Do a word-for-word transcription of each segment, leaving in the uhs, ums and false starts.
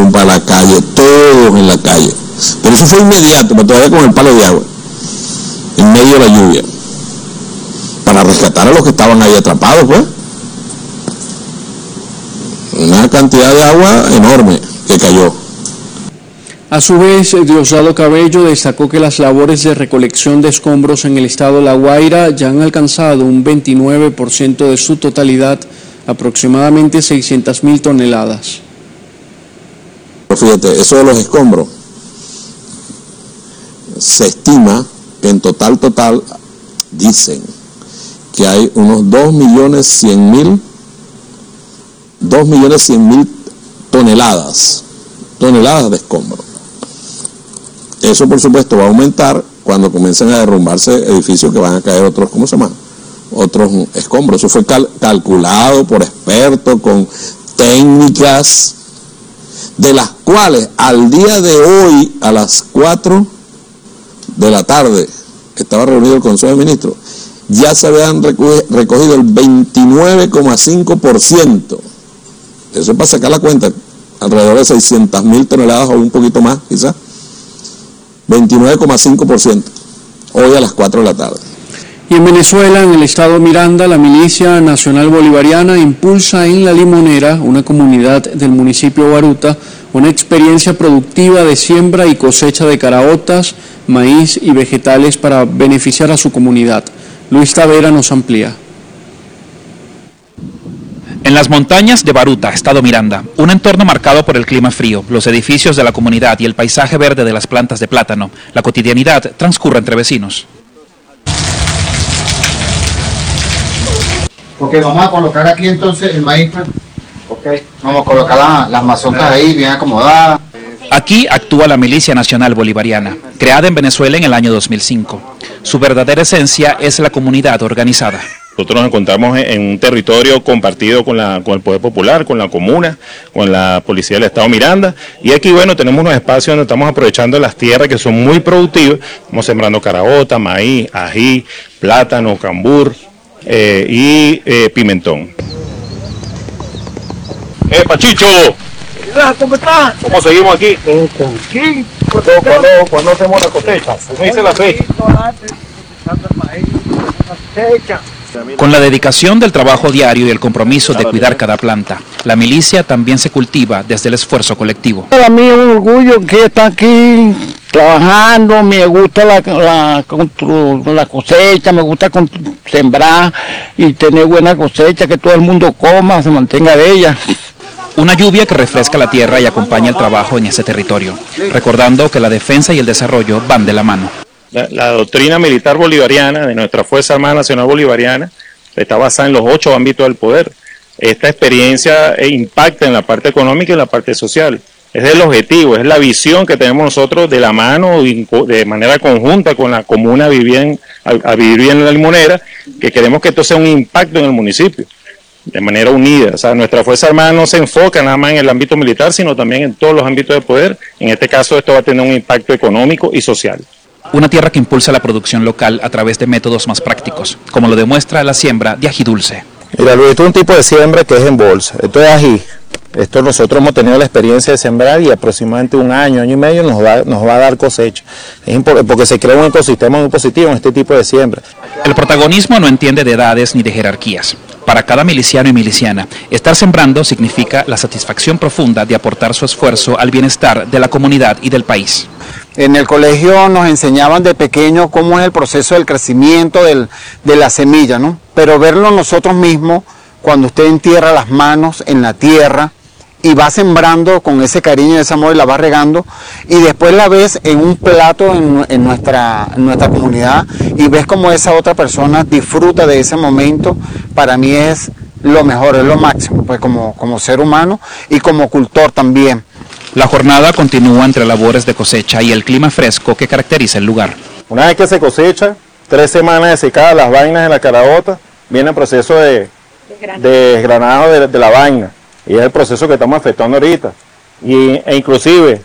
fueron para la calle, todos en la calle. Pero eso fue inmediato, pero todavía con el palo de agua, en medio de la lluvia, para rescatar a los que estaban ahí atrapados, pues. Una cantidad de agua enorme que cayó. A su vez, Diosdado Cabello destacó que las labores de recolección de escombros en el estado de La Guaira ya han alcanzado un veintinueve por ciento de su totalidad, aproximadamente seiscientas mil toneladas. Fíjate, eso de los escombros, se estima que en total, total, dicen que hay unos dos millones cien mil, dos millones cien mil toneladas, toneladas de escombros. Eso, por supuesto, va a aumentar cuando comiencen a derrumbarse edificios que van a caer otros, ¿cómo se llama? Otros escombros. Eso fue cal calculado por expertos, con técnicas, de las cuales al día de hoy, a las cuatro de la tarde, que estaba reunido el Consejo de Ministros, ya se habían recogido el veintinueve coma cinco por ciento. Eso es para sacar la cuenta, alrededor de seiscientas mil toneladas o un poquito más, quizás. veintinueve coma cinco por ciento, hoy a las cuatro de la tarde. Y en Venezuela, en el estado Miranda, la Milicia Nacional Bolivariana impulsa en La Limonera, una comunidad del municipio Baruta, una experiencia productiva de siembra y cosecha de caraotas, maíz y vegetales para beneficiar a su comunidad. Luis Tavera nos amplía. En las montañas de Baruta, estado Miranda, un entorno marcado por el clima frío, los edificios de la comunidad y el paisaje verde de las plantas de plátano, la cotidianidad transcurre entre vecinos. Ok, vamos a colocar aquí entonces el maíz. Ok, vamos a colocar la, las mazorcas ahí bien acomodadas. Aquí actúa la Milicia Nacional Bolivariana, creada en Venezuela en el año dos mil cinco. Su verdadera esencia es la comunidad organizada. Nosotros nos encontramos en un territorio compartido con, la, con el Poder Popular, con la comuna, con la Policía del Estado Miranda, y aquí, bueno, tenemos unos espacios donde estamos aprovechando las tierras que son muy productivas, estamos sembrando caraota, maíz, ají, plátano, cambur eh, y eh, pimentón. ¡Eh, Pachicho! ¿Cómo estás? ¿Cómo seguimos aquí? Aquí. ¿Cuándo, cuándo, ¿cuándo hacemos la cosecha? ¿Cómo dice la fecha? Con la dedicación del trabajo diario y el compromiso de cuidar cada planta, la milicia también se cultiva desde el esfuerzo colectivo. Para mí es un orgullo que está aquí trabajando, me gusta la, la, la cosecha, me gusta sembrar y tener buena cosecha, que todo el mundo coma, se mantenga de ella. Una lluvia que refresca la tierra y acompaña el trabajo en ese territorio, recordando que la defensa y el desarrollo van de la mano. La, la doctrina militar bolivariana de nuestra Fuerza Armada Nacional Bolivariana está basada en los ocho ámbitos del poder. Esta experiencia impacta en la parte económica y en la parte social. Es el objetivo, es la visión que tenemos nosotros de la mano, de manera conjunta con la comuna a vivir en, a, a vivir en La Limonera, que queremos que esto sea un impacto en el municipio, de manera unida. O sea, nuestra Fuerza Armada no se enfoca nada más en el ámbito militar, sino también en todos los ámbitos de poder. En este caso, esto va a tener un impacto económico y social. Una tierra que impulsa la producción local a través de métodos más prácticos, como lo demuestra la siembra de ají dulce. Mira, Luis, esto es un tipo de siembra que es en bolsa. Esto es ají. Esto nosotros hemos tenido la experiencia de sembrar y aproximadamente un año, año y medio nos va, nos va a dar cosecha. Es porque se crea un ecosistema muy positivo en este tipo de siembra. El protagonismo no entiende de edades ni de jerarquías. Para cada miliciano y miliciana, estar sembrando significa la satisfacción profunda de aportar su esfuerzo al bienestar de la comunidad y del país. En el colegio nos enseñaban de pequeño cómo es el proceso del crecimiento del, de la semilla, ¿no? Pero verlo nosotros mismos, cuando usted entierra las manos en la tierra y va sembrando con ese cariño y ese amor y la va regando, y después la ves en un plato en, en, nuestra, en nuestra comunidad y ves como esa otra persona disfruta de ese momento, para mí es lo mejor, es lo máximo, pues como, como ser humano y como cultor también. La jornada continúa entre labores de cosecha y el clima fresco que caracteriza el lugar. Una vez que se cosecha, tres semanas de secada las vainas de la caraota, viene el proceso de, de desgranado de, de la vaina, y es el proceso que estamos efectuando ahorita. Y, e inclusive,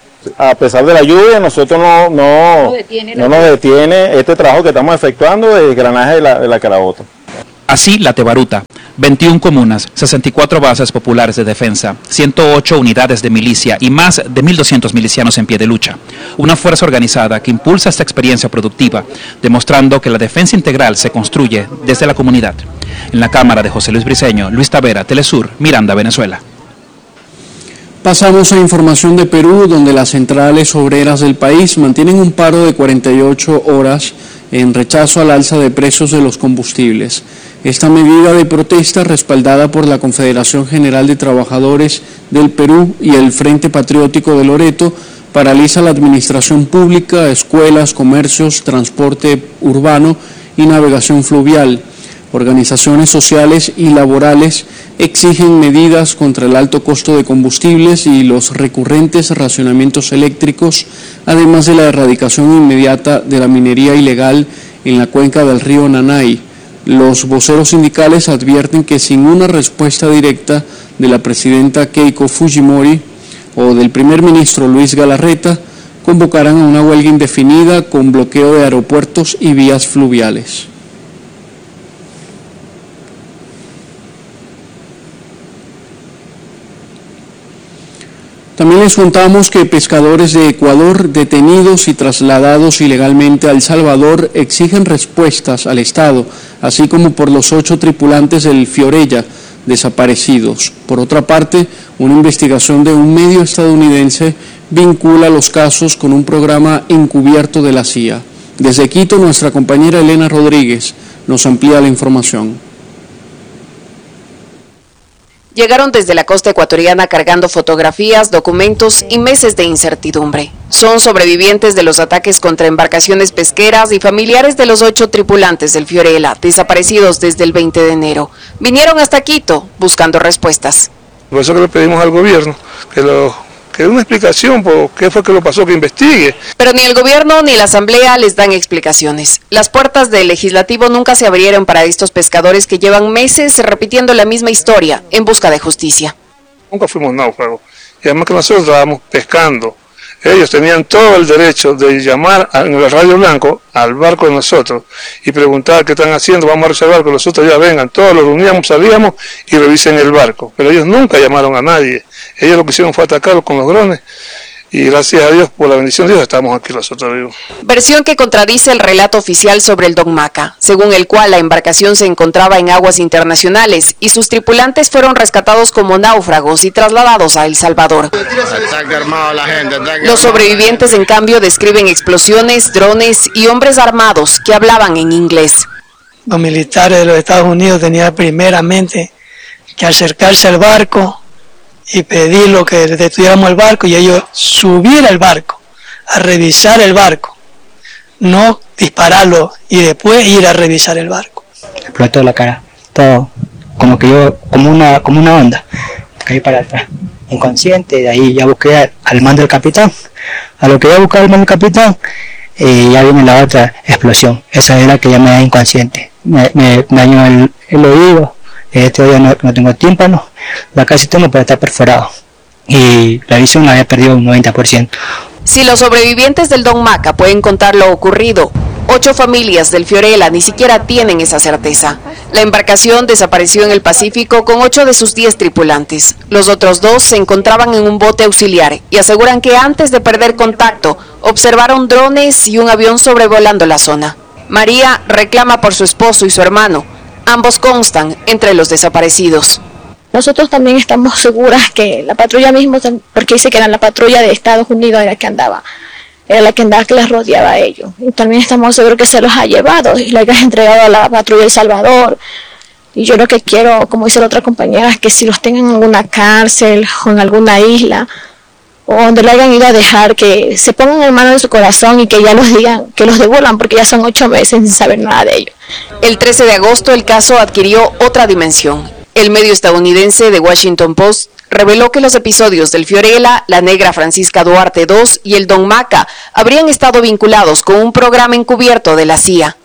a pesar de la lluvia, nosotros no, no, no, no nos detiene este trabajo que estamos efectuando de desgranaje de la, de la caraota. Así, la Tebaruta, veintiuna comunas, sesenta y cuatro bases populares de defensa, ciento ocho unidades de milicia y más de mil doscientos milicianos en pie de lucha. Una fuerza organizada que impulsa esta experiencia productiva, demostrando que la defensa integral se construye desde la comunidad. En la cámara de José Luis Briceño, Luis Tavera, Telesur, Miranda, Venezuela. Pasamos a información de Perú, donde las centrales obreras del país mantienen un paro de cuarenta y ocho horas en rechazo al alza de precios de los combustibles. Esta medida de protesta, respaldada por la Confederación General de Trabajadores del Perú y el Frente Patriótico de Loreto, paraliza la administración pública, escuelas, comercios, transporte urbano y navegación fluvial. Organizaciones sociales y laborales exigen medidas contra el alto costo de combustibles y los recurrentes racionamientos eléctricos, además de la erradicación inmediata de la minería ilegal en la cuenca del río Nanay. Los voceros sindicales advierten que sin una respuesta directa de la presidenta Keiko Fujimori o del primer ministro Luis Galarreta, convocarán a una huelga indefinida con bloqueo de aeropuertos y vías fluviales. También les contamos que pescadores de Ecuador detenidos y trasladados ilegalmente a El Salvador exigen respuestas al Estado, así como por los ocho tripulantes del Fiorella desaparecidos. Por otra parte, una investigación de un medio estadounidense vincula los casos con un programa encubierto de la C I A. Desde Quito, nuestra compañera Elena Rodríguez nos amplía la información. Llegaron desde la costa ecuatoriana cargando fotografías, documentos y meses de incertidumbre. Son sobrevivientes de los ataques contra embarcaciones pesqueras y familiares de los ocho tripulantes del Fiorella, desaparecidos desde el veinte de enero. Vinieron hasta Quito buscando respuestas. Por eso que le pedimos al gobierno que lo que dé una explicación por qué fue que lo pasó, que investigue. Pero ni el gobierno ni la asamblea les dan explicaciones. Las puertas del legislativo nunca se abrieron para estos pescadores que llevan meses repitiendo la misma historia en busca de justicia. Nunca fuimos náufragos, y además que nosotros estábamos pescando. Ellos tenían todo el derecho de llamar en el Radio Blanco al barco de nosotros y preguntar qué están haciendo, vamos a reservar que nosotros ya vengan. Todos los reuníamos, salíamos y revisen el barco. Pero ellos nunca llamaron a nadie. Ellos lo que hicieron fue atacarlos con los drones y gracias a Dios, por la bendición de Dios, estamos aquí nosotros vivos. Versión que contradice el relato oficial sobre el Don Maca, según el cual la embarcación se encontraba en aguas internacionales y sus tripulantes fueron rescatados como náufragos y trasladados a El Salvador. Los sobrevivientes, en cambio, describen explosiones, drones y hombres armados que hablaban en inglés. Los militares de los Estados Unidos tenían primeramente que acercarse al barco y pedir lo que destruyéramos el barco y ellos subir al barco, a revisar el barco, no dispararlo y después ir a revisar el barco. Explotó la cara, todo, como que yo, como una, como una onda, caí para atrás, inconsciente, de ahí ya busqué al mando del capitán, a lo que ya busqué al mando del capitán, y ya viene la otra explosión, esa era que ya me da inconsciente, me, me dañó el, el oído. Este día no, no tengo tímpano, la casi tengo pero está perforado y la visión la había perdido un noventa por ciento. Si los sobrevivientes del Don Maca pueden contar lo ocurrido, ocho familias del Fiorella ni siquiera tienen esa certeza. La embarcación desapareció en el Pacífico con ocho de sus diez tripulantes. Los otros dos se encontraban en un bote auxiliar y aseguran que antes de perder contacto observaron drones y un avión sobrevolando la zona. María reclama por su esposo y su hermano. Ambos constan entre los desaparecidos. Nosotros también estamos seguras que la patrulla mismo, porque dice que era la patrulla de Estados Unidos era la que andaba, era la que andaba que les rodeaba a ellos. Y también estamos seguros que se los ha llevado y la ha entregado a la patrulla de El Salvador. Y yo lo que quiero, como dice la otra compañera, es que si los tengan en alguna cárcel o en alguna isla, o donde lo hayan ido a dejar, que se pongan en mano de su corazón y que ya los digan, que los devuelvan, porque ya son ocho meses sin saber nada de ellos. El trece de agosto el caso adquirió otra dimensión. El medio estadounidense The Washington Post reveló que los episodios del Fiorella, la negra Francisca Duarte dos y el Don Maca habrían estado vinculados con un programa encubierto de la C I A.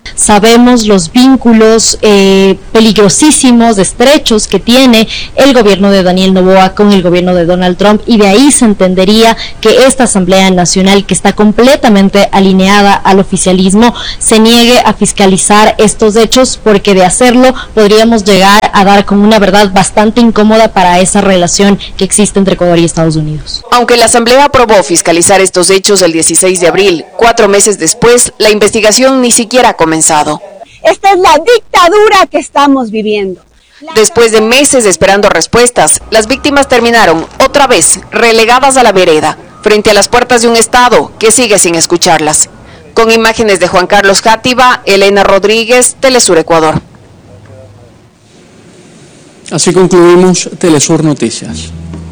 Sabemos los vínculos eh, peligrosísimos, estrechos que tiene el gobierno de Daniel Noboa con el gobierno de Donald Trump, y de ahí se entendería que esta Asamblea Nacional, que está completamente alineada al oficialismo, se niegue a fiscalizar estos hechos, porque de hacerlo podríamos llegar a dar con una verdad bastante incómoda para esa relación que existe entre Ecuador y Estados Unidos. Aunque la Asamblea aprobó fiscalizar estos hechos el dieciséis de abril, cuatro meses después, la investigación ni siquiera ha comenzado. Esta es la dictadura que estamos viviendo. Después de meses esperando respuestas, las víctimas terminaron otra vez relegadas a la vereda, frente a las puertas de un Estado que sigue sin escucharlas. Con imágenes de Juan Carlos Játiva, Elena Rodríguez, Telesur Ecuador. Así concluimos Telesur Noticias.